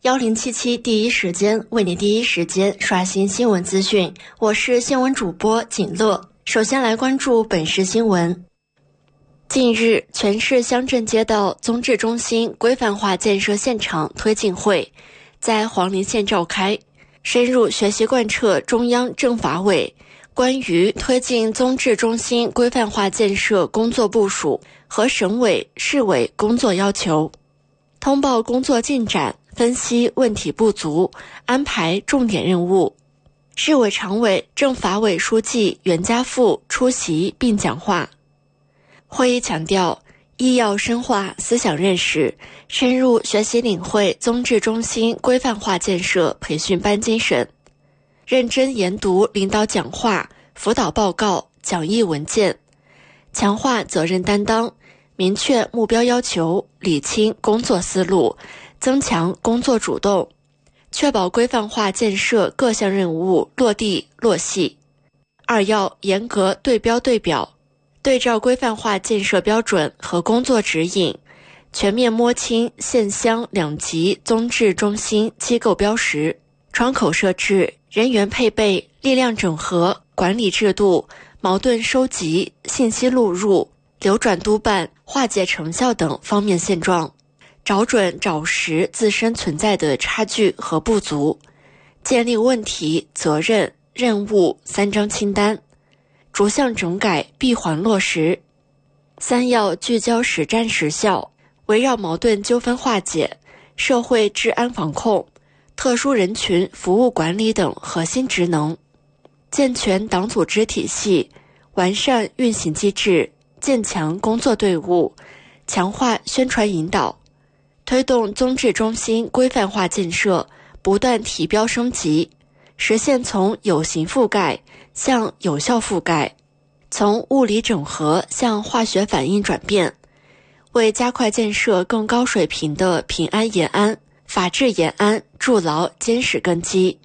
1077第一时间为你第一时间刷新新闻资讯，我是新闻主播景乐。首先来关注本市新闻。近日，全市乡镇街道综治中心规范化建设现场推进会在黄陵县召开，深入学习贯彻中央政法委关于推进综治中心规范化建设工作部署和省委、市委工作要求，通报工作进展，分析问题不足，安排重点任务。市委常委、政法委书记袁家富出席并讲话。会议强调，一要深化思想认识，深入学习领会综治中心规范化建设培训班精神，认真研读领导讲话、辅导报告、讲义文件，强化责任担当，明确目标要求，理清工作思路，增强工作主动，确保规范化建设各项任务落地落细。二要严格对标对表，对照规范化建设标准和工作指引，全面摸清县乡两级综治中心机构标识、窗口设置、人员配备、力量整合、管理制度、矛盾收集、信息录入、流转督办、化解成效等方面现状，找准找实自身存在的差距和不足，建立问题、责任、任务三张清单，逐项整改闭环落实。三要聚焦实战实效，围绕矛盾纠纷化解、社会治安防控、特殊人群服务管理等核心职能，健全党组织体系，完善运行机制，建强工作队伍，强化宣传引导，推动综治中心规范化建设不断提标升级，实现从有形覆盖向有效覆盖，从物理整合向化学反应转变，为加快建设更高水平的平安延安、法治延安筑牢坚实根基。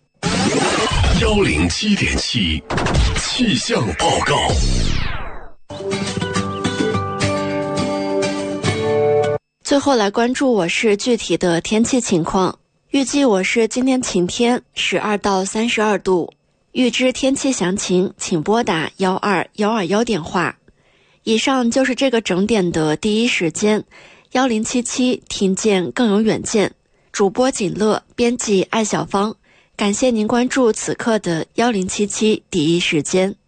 107.7气象报告。 最后来关注我市具体的天气情况。预计我市今天晴天，12到32度。预知天气详情，请拨打12121电话。以上就是这个整点的第一时间，1077听见更有远见。主播景乐，编辑艾小芳。感谢您关注此刻的1077第一时间。